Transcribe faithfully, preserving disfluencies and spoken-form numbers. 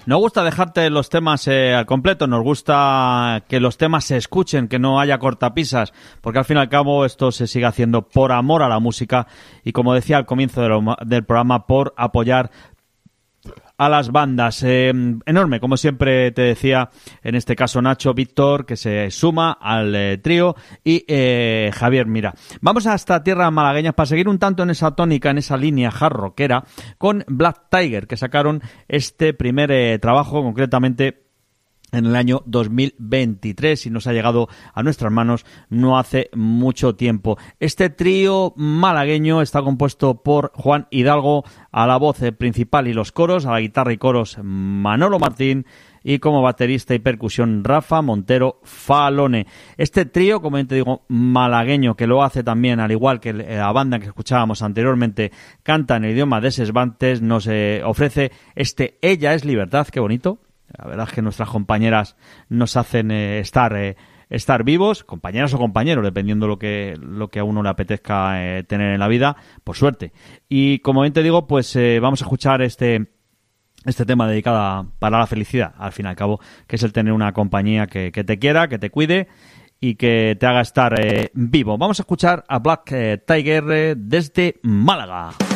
Nos gusta dejarte los temas eh, al completo, nos gusta que los temas se escuchen, que no haya cortapisas, porque al fin y al cabo esto se sigue haciendo por amor a la música y, como decía al comienzo de lo, del programa, por apoyar a las bandas. Eh, enorme, como siempre te decía, en este caso Nacho, Víctor, que se suma al eh, trío, y eh, Javier Mira. Vamos hasta tierras malagueñas para seguir un tanto en esa tónica, en esa línea hard rockera, con Black Tiger, que sacaron este primer eh, trabajo, concretamente en el año dos mil veintitrés, y nos ha llegado a nuestras manos no hace mucho tiempo. Este trío malagueño está compuesto por Juan Hidalgo a la voz principal y los coros, a la guitarra y coros Manolo Martín, y como baterista y percusión Rafa Montero Falone. Este trío, como te digo, malagueño, que lo hace también, al igual que la banda que escuchábamos anteriormente, canta en el idioma de Cervantes, nos eh, ofrece este Ella es Libertad. Qué bonito. La verdad es que nuestras compañeras nos hacen eh, estar eh, estar vivos, compañeras o compañeros, dependiendo lo que lo que a uno le apetezca eh, tener en la vida, por suerte. Y como bien te digo, pues eh, vamos a escuchar este este tema dedicado a, para la felicidad, al fin y al cabo, que es el tener una compañía que, que te quiera, que te cuide y que te haga estar eh, vivo. Vamos a escuchar a Black eh, Tiger eh, desde Málaga.